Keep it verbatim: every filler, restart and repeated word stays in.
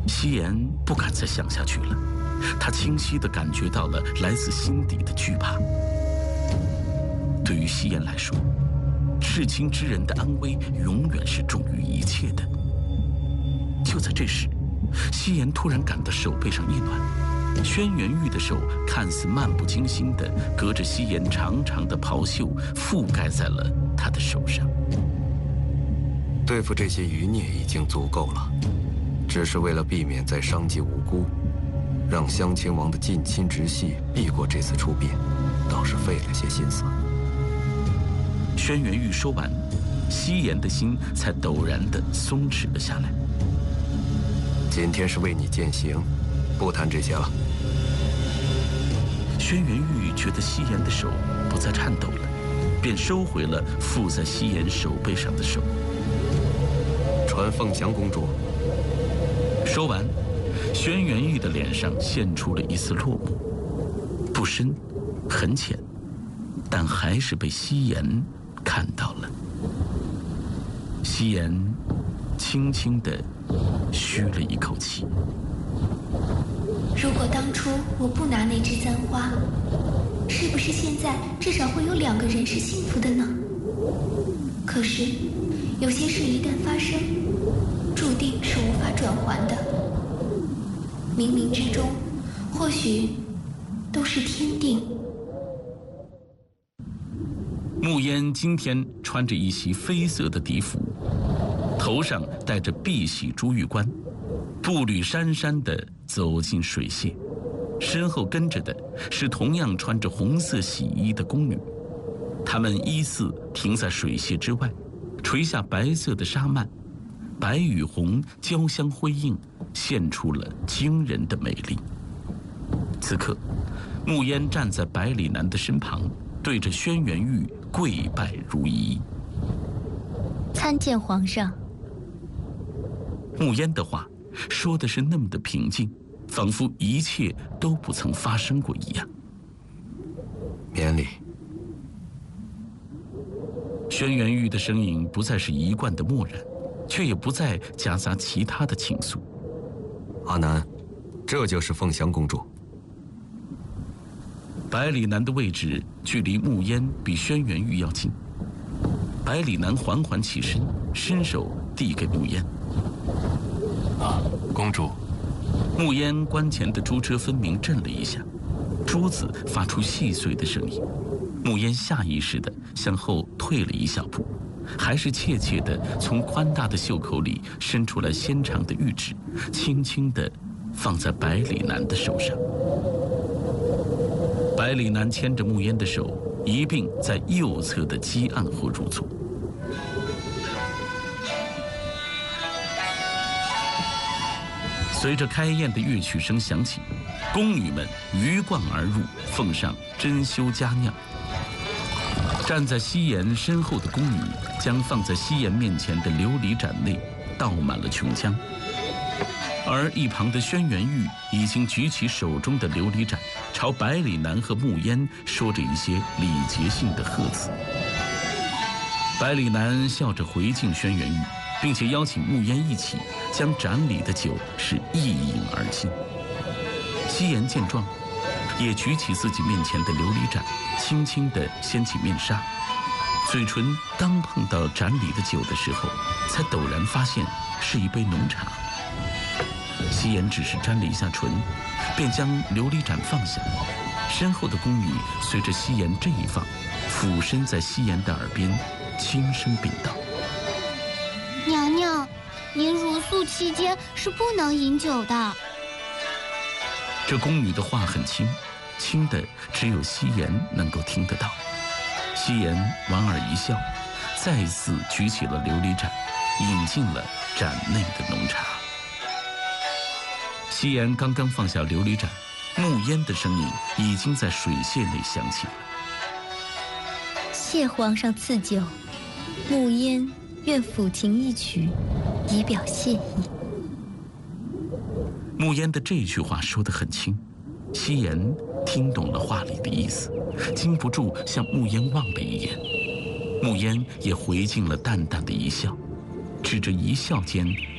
夕颜不敢再想下去了，她清晰地感觉到了来自心底的惧怕。对于夕颜来说，至亲之人的安危永远是重于一切的。就在这时，夕颜突然感到手背上一暖，轩辕玉的手看似漫不经心地隔着夕颜长长的袍袖覆盖在了她的手上。 对付这些余孽已经足够了，只是为了避免再伤及无辜，让襄亲王的近亲直系避过这次出殡，倒是费了些心思。 轩辕玉说完，夕颜的心才陡然地松弛了下来。 今天是为你践行，不谈这些了。 轩辕玉觉得夕颜的手不再颤抖了，便收回了附在夕颜手背上的手。 传凤翔公主。 说完，轩辕玉的脸上现出了一丝落寞，不深，很浅，但还是被夕颜看到了。夕颜轻轻地吁了一口气。 如果当初我不拿那枝簪花，是不是现在至少会有两个人是幸福的呢？可是有些事一旦发生，注定是无法转圜的。冥冥之中，或许都是天定。 慕烟今天穿着一袭绯色的涤服，头上戴着碧玺珠玉冠，步履姗姗地走进水榭，身后跟着的是同样穿着红色喜衣的宫女，她们依次停在水榭之外，垂下白色的纱幔，白与红交相辉映，现出了惊人的美丽。此刻，慕烟站在百里南的身旁，对着轩辕玉跪拜如仪。 参见皇上。 慕烟的话说的是那么的平静，仿佛一切都不曾发生过一样。 免礼。 轩辕玉的声音不再是一贯的漠然，却也不再夹杂其他的情愫。 阿南，这就是凤翔公主。 百里南的位置距离慕烟比轩辕玉要近，百里南缓缓起身，伸手递给慕烟。 啊，公主。 慕烟关前的珠车分明震了一下，珠子发出细碎的声音。慕烟下意识地向后退了一小步，还是怯怯地从宽大的袖口里伸出来纤长的玉指，轻轻地放在百里南的手上。百里南牵着慕烟的手，一并在右侧的基案后入座。随着开宴的乐曲声响起，宫女们鱼贯而入，奉上珍馐佳酿。站在夕颜身后的宫女将放在夕颜面前的琉璃盏内倒满了琼浆，而一旁的轩辕玉已经举起手中的琉璃盏，朝百里南和慕烟说着一些礼节性的贺词。百里南笑着回敬轩辕玉，并且邀请慕烟一起将盏里的酒是一饮而尽。夕颜见状，也举起自己面前的琉璃盏，轻轻地掀起面纱，嘴唇刚碰到盏里的酒的时候，才陡然发现是一杯浓茶。夕颜只是沾了一下唇，便将琉璃盏放下。身后的宫女随着夕颜这一放，俯身在夕颜的耳边轻声禀道：“ 娘娘，您如素期间是不能饮酒的。” 这宫女的话很轻，轻的只有夕颜能够听得到。夕颜莞尔一笑，再次举起了琉璃盏，饮尽了盏内的浓茶。夕颜刚刚放下琉璃盏，慕烟的声音已经在水榭内响起了：“ 谢皇上赐酒，慕烟愿抚琴一曲，以表谢意。” 慕烟的这句话说得很轻，夕颜听懂了话里的意思，禁不住向慕烟望了一眼。慕烟也回敬了淡淡的一笑，只这一笑间